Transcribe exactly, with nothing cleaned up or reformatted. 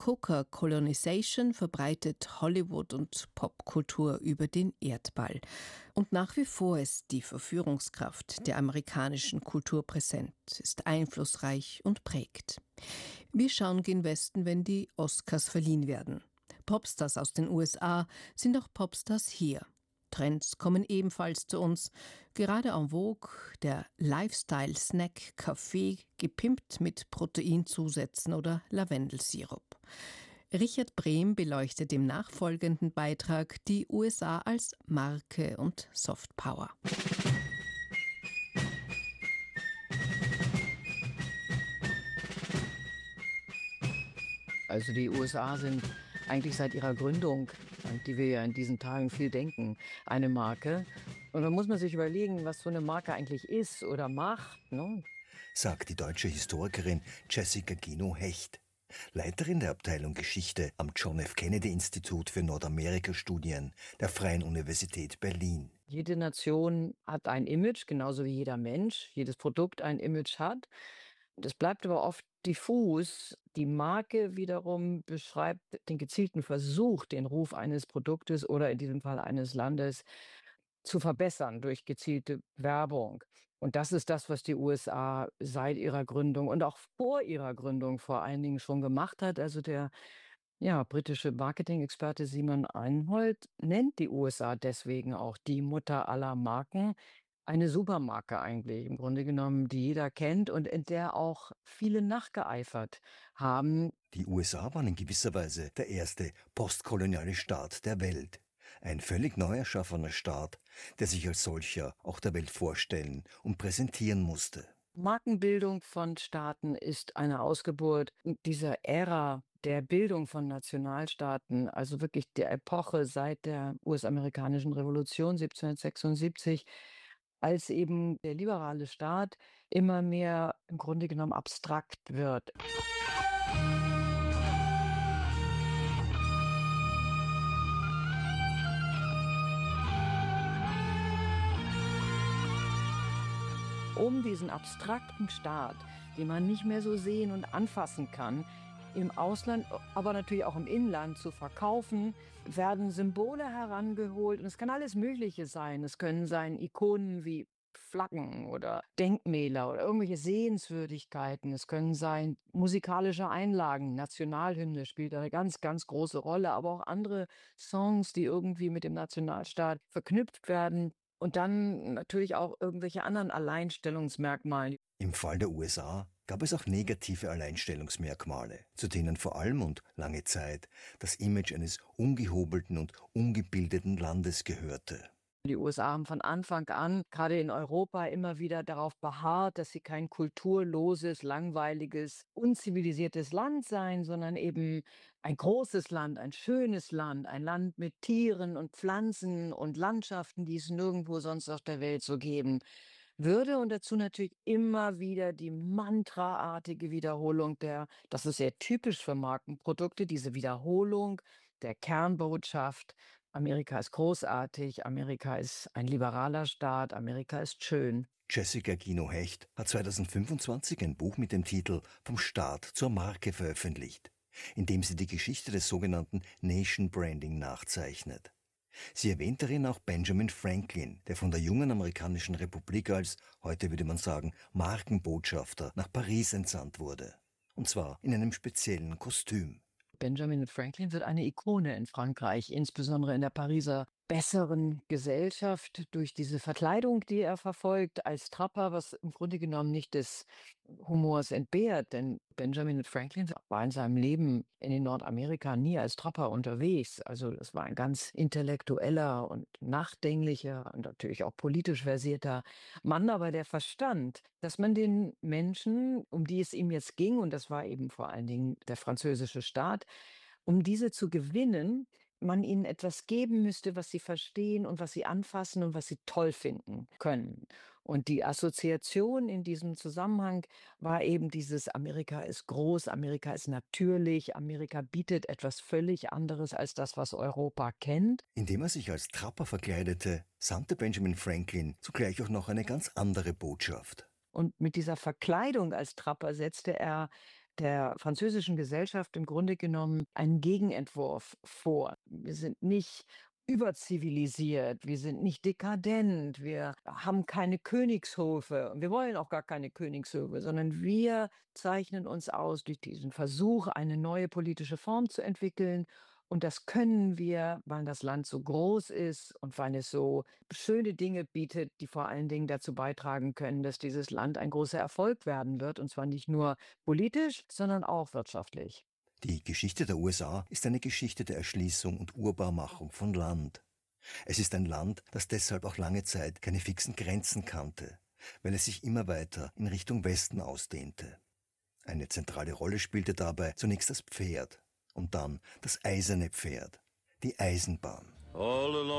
Coca-Colonization verbreitet Hollywood und Popkultur über den Erdball. Und nach wie vor ist die Verführungskraft der amerikanischen Kultur präsent, ist einflussreich und prägt. Wir schauen gen Westen, wenn die Oscars verliehen werden. Popstars aus den U S A sind auch Popstars hier. Trends kommen ebenfalls zu uns. Gerade en vogue der Lifestyle-Snack Kaffee, gepimpt mit Proteinzusätzen oder Lavendelsirup. Richard Brehm beleuchtet im nachfolgenden Beitrag die U S A als Marke und Softpower. Also die U S A sind eigentlich seit ihrer Gründung, an die wir ja in diesen Tagen viel denken, eine Marke. Und da muss man sich überlegen, was so eine Marke eigentlich ist oder macht, ne? Sagt die deutsche Historikerin Jessica Gino-Hecht, Leiterin der Abteilung Geschichte am John F. Kennedy Institut für Nordamerika-Studien der Freien Universität Berlin. Jede Nation hat ein Image, genauso wie jeder Mensch, jedes Produkt ein Image hat. Das bleibt aber oft diffus. Die Marke wiederum beschreibt den gezielten Versuch, den Ruf eines Produktes oder in diesem Fall eines Landes zu verbessern durch gezielte Werbung. Und das ist das, was die U S A seit ihrer Gründung und auch vor ihrer Gründung vor allen Dingen schon gemacht hat. Also der ja, britische Marketing-Experte Simon Einhold nennt die U S A deswegen auch die Mutter aller Marken. Eine Supermarke eigentlich, im Grunde genommen, die jeder kennt und in der auch viele nachgeeifert haben. Die U S A waren in gewisser Weise der erste postkoloniale Staat der Welt. Ein völlig neu erschaffener Staat, der sich als solcher auch der Welt vorstellen und präsentieren musste. Markenbildung von Staaten ist eine Ausgeburt dieser Ära der Bildung von Nationalstaaten, also wirklich der Epoche seit der U S-amerikanischen Revolution siebzehnhundertsechsundsiebzig, als eben der liberale Staat immer mehr im Grunde genommen abstrakt wird. Um diesen abstrakten Staat, den man nicht mehr so sehen und anfassen kann, im Ausland, aber natürlich auch im Inland zu verkaufen, werden Symbole herangeholt. Und es kann alles Mögliche sein. Es können sein Ikonen wie Flaggen oder Denkmäler oder irgendwelche Sehenswürdigkeiten. Es können sein musikalische Einlagen. Nationalhymne spielt eine ganz, ganz große Rolle. Aber auch andere Songs, die irgendwie mit dem Nationalstaat verknüpft werden. Und dann natürlich auch irgendwelche anderen Alleinstellungsmerkmale. Im Fall der U S A gab es auch negative Alleinstellungsmerkmale, zu denen vor allem und lange Zeit das Image eines ungehobelten und ungebildeten Landes gehörte. Die U S A haben von Anfang an, gerade in Europa, immer wieder darauf beharrt, dass sie kein kulturloses, langweiliges, unzivilisiertes Land seien, sondern eben ein großes Land, ein schönes Land, ein Land mit Tieren und Pflanzen und Landschaften, die es nirgendwo sonst auf der Welt so geben würde. Und dazu natürlich immer wieder die mantraartige Wiederholung der, das ist sehr typisch für Markenprodukte, diese Wiederholung der Kernbotschaft. Amerika ist großartig, Amerika ist ein liberaler Staat, Amerika ist schön. Jessica Gino-Hecht hat zweitausendfünfundzwanzig ein Buch mit dem Titel »Vom Staat zur Marke« veröffentlicht, in dem sie die Geschichte des sogenannten Nation Branding nachzeichnet. Sie erwähnt darin auch Benjamin Franklin, der von der jungen amerikanischen Republik als, heute würde man sagen, Markenbotschafter nach Paris entsandt wurde. Und zwar in einem speziellen Kostüm. Benjamin Franklin wird eine Ikone in Frankreich, insbesondere in der Pariser besseren Gesellschaft, durch diese Verkleidung, die er verfolgt als Trapper, was im Grunde genommen nicht des Humors entbehrt, denn Benjamin Franklin war in seinem Leben in Nordamerika nie als Trapper unterwegs. Also das war ein ganz intellektueller und nachdenklicher und natürlich auch politisch versierter Mann, aber der verstand, dass man den Menschen, um die es ihm jetzt ging, und das war eben vor allen Dingen der französische Staat, um diese zu gewinnen, man ihnen etwas geben müsste, was sie verstehen und was sie anfassen und was sie toll finden können. Und die Assoziation in diesem Zusammenhang war eben dieses: Amerika ist groß, Amerika ist natürlich, Amerika bietet etwas völlig anderes als das, was Europa kennt. Indem er sich als Trapper verkleidete, sandte Benjamin Franklin zugleich auch noch eine ganz andere Botschaft. Und mit dieser Verkleidung als Trapper setzte er der französischen Gesellschaft im Grunde genommen einen Gegenentwurf vor. Wir sind nicht überzivilisiert, wir sind nicht dekadent, wir haben keine Königshöfe und wir wollen auch gar keine Königshöfe, sondern wir zeichnen uns aus durch diesen Versuch, eine neue politische Form zu entwickeln. Und das können wir, weil das Land so groß ist und weil es so schöne Dinge bietet, die vor allen Dingen dazu beitragen können, dass dieses Land ein großer Erfolg werden wird. Und zwar nicht nur politisch, sondern auch wirtschaftlich. Die Geschichte der U S A ist eine Geschichte der Erschließung und Urbarmachung von Land. Es ist ein Land, das deshalb auch lange Zeit keine fixen Grenzen kannte, weil es sich immer weiter in Richtung Westen ausdehnte. Eine zentrale Rolle spielte dabei zunächst das Pferd und dann das eiserne Pferd, die Eisenbahn. All along